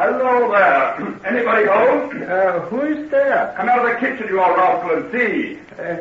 Hello there. Anybody home? Who is there? Come out of the kitchen, you old rascal, and see.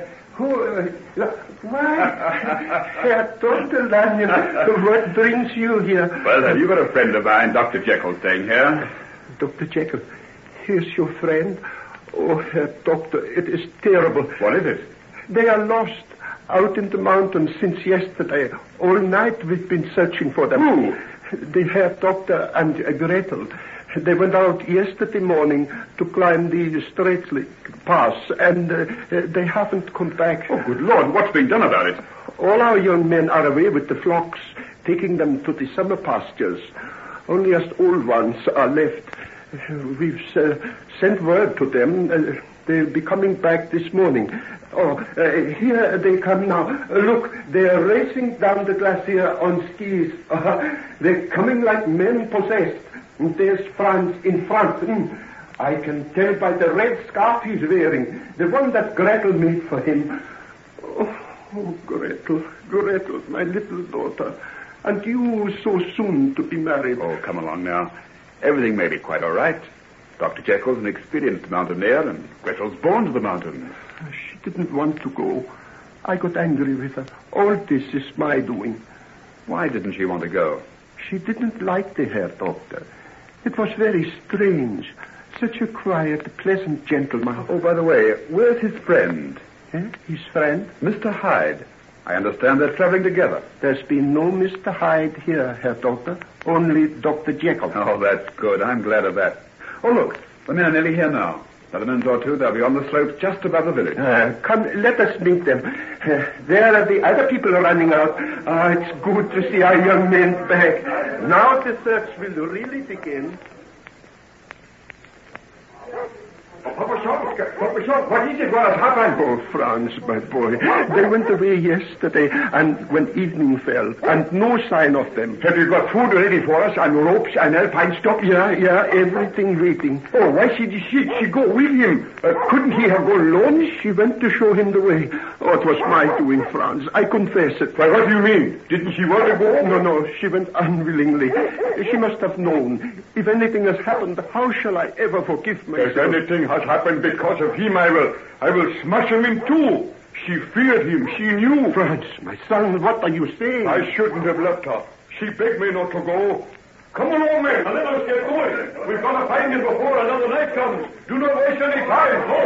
Why, Herr Dr. Lanyon, what brings you here? Well, have you got a friend of mine, Dr. Jekyll, staying here? Dr. Jekyll, here's your friend. Oh, Herr Doctor, it is terrible. What is it? They are lost out in the mountains since yesterday. All night we've been searching for them. Who? The Herr Doctor and Gretel. They went out yesterday morning to climb the Strätzli Pass, and they haven't come back. Oh, good Lord, what's being done about it? All our young men are away with the flocks, taking them to the summer pastures. Only us old ones are left. We've sent word to them. They'll be coming back this morning. Here they come now. Look, they're racing down the glacier on skis. They're coming like men possessed. And there's Franz in front. I can tell by the red scarf he's wearing, the one that Gretel made for him. Oh, Gretel, my little daughter. And you so soon to be married. Oh, come along now. Everything may be quite all right. Dr. Jekyll's an experienced mountaineer, and Gretel's born to the mountains. She didn't want to go. I got angry with her. All this is my doing. Why didn't she want to go? She didn't like the Herr Doctor. It was very strange. Such a quiet, pleasant gentleman. Oh, by the way, where's his friend? His friend? Mr. Hyde. I understand they're traveling together. There's been no Mr. Hyde here, Herr Doctor. Only Dr. Jekyll. Oh, that's good. I'm glad of that. Oh, look. The men are nearly here now. Another minute or two, they'll be on the slopes just above the village. Come, let us meet them. There are the other people running out. It's good to see our young men back. Now the search will really begin. Papa Shaw, what is it? What has happened? Oh, Franz, my boy. They went away yesterday, and when evening fell, and no sign of them. Have you got food ready for us, and ropes, and alpine stock? Yeah, everything waiting. Oh, why should she go with him? Couldn't he have gone alone? She went to show him the way. Oh, it was my doing, Franz. I confess it. Why, what do you mean? Didn't she want to go? No, she went unwillingly. She must have known. If anything has happened, how shall I ever forgive myself? If anything has happened because of him, I will smash him in two. She feared him. She knew. Franz, my son, what are you saying? I shouldn't have left her. She begged me not to go. Come along, men, and let us get going. We've got to find him before another night comes. Do not waste any time.